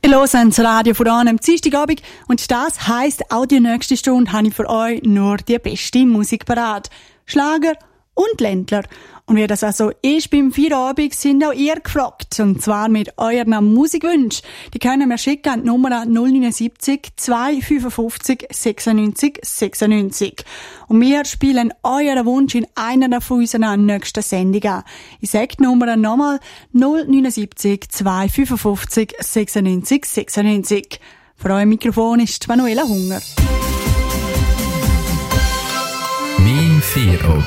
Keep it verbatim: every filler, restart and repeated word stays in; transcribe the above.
hören das Radio voran am Dienstagabend und das heisst, auch die nächste Stunde habe ich für euch nur die beste Musik parat. Schlager und Ländler. Und wie das also ist beim Feierabend, sind auch ihr gefragt. Und zwar mit euren Musikwünschen. Die können wir schicken an die Nummer null neun sieben zwei fünf fünf sechsundneunzig sechsundneunzig. Und wir spielen euren Wunsch in einer von unseren nächsten Sendungen an. Ich sage die Nummer nochmal null neun sieben zwei fünf fünf sechsundneunzig sechsundneunzig. Für euer Mikrofon ist Manuela Hunger. Mein Feierabend.